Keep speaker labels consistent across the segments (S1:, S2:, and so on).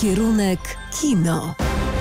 S1: Kierunek kino.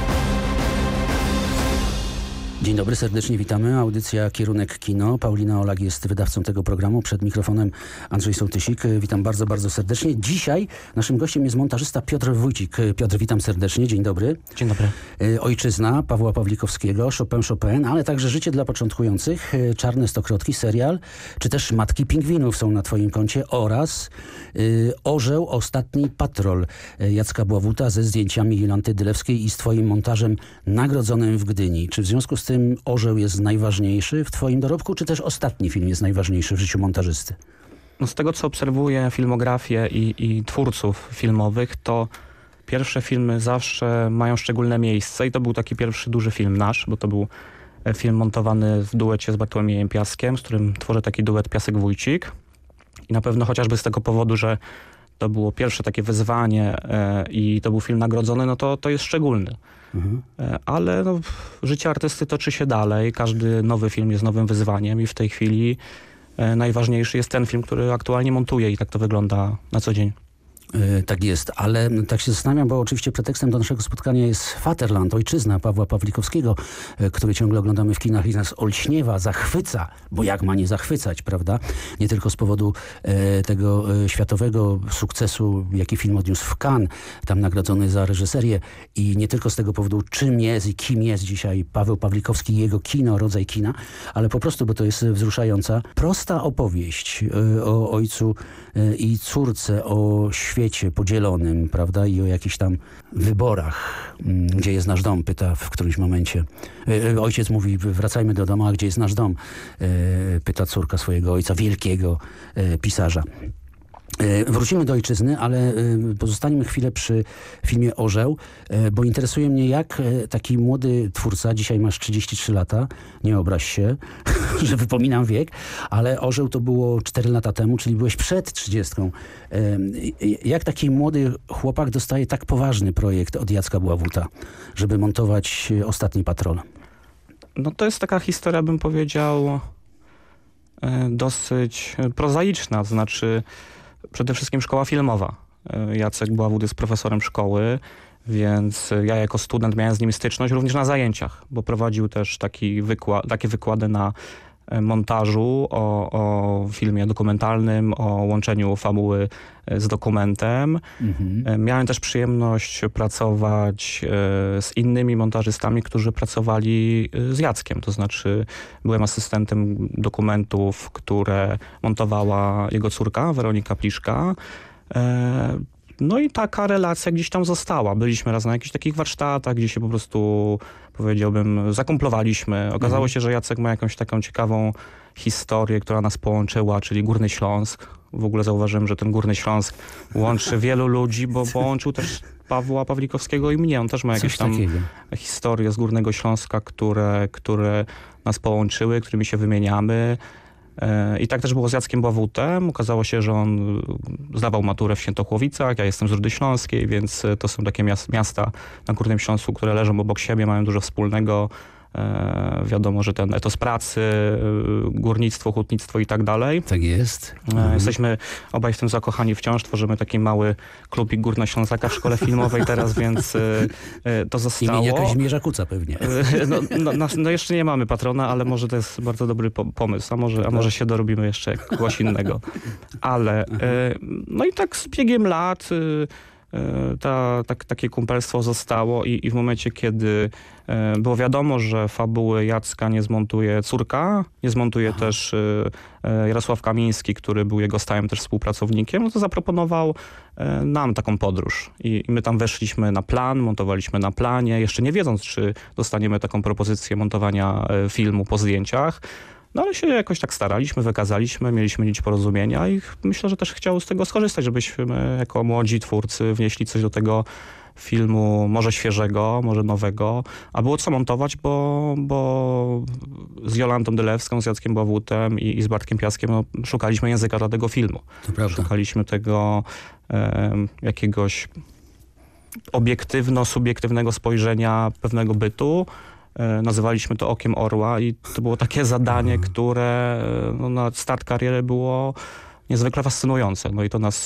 S2: Dzień dobry, serdecznie witamy. Audycja Kierunek Kino. Paulina Olak jest wydawcą tego programu. Przed mikrofonem Andrzej Sołtysik. Witam bardzo, bardzo serdecznie. Dzisiaj naszym gościem jest montażysta Piotr Wójcik. Piotr, witam serdecznie. Dzień dobry.
S3: Dzień dobry.
S2: Ojczyzna Pawła Pawlikowskiego, Chopin, ale także Życie dla początkujących, Czarne stokrotki, serial, czy też Matki Pingwinów są na twoim koncie oraz Orzeł, Ostatni patrol Jacka Bławuta ze zdjęciami Jolanty Dylewskiej i z twoim montażem nagrodzonym w Gdyni. Czy w związku z tym Orzeł jest najważniejszy w twoim dorobku, czy też ostatni film jest najważniejszy w życiu montażysty?
S3: No z tego, co obserwuję filmografię i twórców filmowych, to pierwsze filmy zawsze mają szczególne miejsce i to był taki pierwszy duży film nasz, bo to był film montowany w duecie z Bartłomiejem Piaskiem, z którym tworzę taki duet Piasek-Wójcik. I na pewno chociażby z tego powodu, że to było pierwsze takie wyzwanie i to był film nagrodzony, no to jest szczególny. Ale no, życie artysty toczy się dalej. Każdy nowy film jest nowym wyzwaniem i w tej chwili najważniejszy jest ten film, który aktualnie montuję i tak to wygląda na co dzień.
S2: Tak jest, ale tak się zastanawiam, bo oczywiście pretekstem do naszego spotkania jest Vaterland, Ojczyzna Pawła Pawlikowskiego, który ciągle oglądamy w kinach i nas olśniewa, zachwyca, bo jak ma nie zachwycać, prawda? Nie tylko z powodu tego światowego sukcesu, jaki film odniósł w Cannes, tam nagrodzony za reżyserię, i nie tylko z tego powodu, czym jest i kim jest dzisiaj Paweł Pawlikowski i jego kino, rodzaj kina, ale po prostu, bo to jest wzruszająca, prosta opowieść o ojcu i córce, o świecie podzielonym, prawda, i o jakichś tam wyborach. Gdzie jest nasz dom? Pyta w którymś momencie. Ojciec mówi, wracajmy do domu, a gdzie jest nasz dom? Pyta córka swojego ojca, wielkiego pisarza. Wrócimy do Ojczyzny, ale pozostaniemy chwilę przy filmie Orzeł, bo interesuje mnie, jak taki młody twórca, dzisiaj masz 33 lata, nie obraź się, że wypominam wiek, ale Orzeł to było 4 lata temu, czyli byłeś przed 30. Jak taki młody chłopak dostaje tak poważny projekt od Jacka Bławuta, żeby montować Ostatni patrol?
S3: No to jest taka historia, bym powiedział, dosyć prozaiczna, to znaczy przede wszystkim szkoła filmowa. Jacek Bławut jest profesorem szkoły, więc ja jako student miałem z nim styczność również na zajęciach, bo prowadził też takie wykłady na montażu o filmie dokumentalnym, o łączeniu fabuły z dokumentem. Miałem też przyjemność pracować z innymi montażystami, którzy pracowali z Jackiem. To znaczy byłem asystentem dokumentów, które montowała jego córka, Weronika Pliszka. No i taka relacja gdzieś tam została. Byliśmy raz na jakichś takich warsztatach, gdzie się po prostu, powiedziałbym, zakumplowaliśmy. Okazało się, że Jacek ma jakąś taką ciekawą historię, która nas połączyła, czyli Górny Śląsk. W ogóle zauważyłem, że ten Górny Śląsk łączy wielu ludzi, bo połączył też Pawła Pawlikowskiego i mnie. On też ma jakieś tam historie z Górnego Śląska, które nas połączyły, którymi się wymieniamy. I tak też było z Jackiem Bławutem. Okazało się, że on zdawał maturę w Świętochłowicach, ja jestem z Rudy Śląskiej, więc to są takie miasta na Górnym Śląsku, które leżą obok siebie, mają dużo wspólnego. Wiadomo, że ten etos pracy, górnictwo, hutnictwo i tak dalej.
S2: Tak jest.
S3: Jesteśmy obaj w tym zakochani wciąż. Tworzymy taki mały klubik Górnoślązaka w szkole filmowej teraz, więc to zostało.
S2: Imienia Kazimierza Kuca pewnie.
S3: No jeszcze nie mamy patrona, ale może to jest bardzo dobry pomysł, a może się dorobimy jeszcze kogoś innego. Ale no i tak z biegiem lat takie kumpelstwo zostało i w momencie, kiedy było wiadomo, że fabuły Jacka nie zmontuje córka, nie zmontuje też Jarosław Kamiński, który był jego stałym też współpracownikiem, no to zaproponował nam taką podróż. I my tam weszliśmy na plan, montowaliśmy na planie, jeszcze nie wiedząc, czy dostaniemy taką propozycję montowania filmu po zdjęciach. No ale się jakoś tak staraliśmy, wykazaliśmy, mieliśmy nić porozumienia i myślę, że też chciał z tego skorzystać, żebyśmy jako młodzi twórcy wnieśli coś do tego filmu, może świeżego, może nowego, a było co montować, bo z Jolantą Dylewską, z Jackiem Bławutem i z Bartkiem Piaskiem szukaliśmy języka dla tego filmu.
S2: To prawda.
S3: Szukaliśmy tego jakiegoś obiektywno-subiektywnego spojrzenia pewnego bytu. Nazywaliśmy to Okiem Orła i to było takie zadanie, które na start kariery było niezwykle fascynujące. No i to nas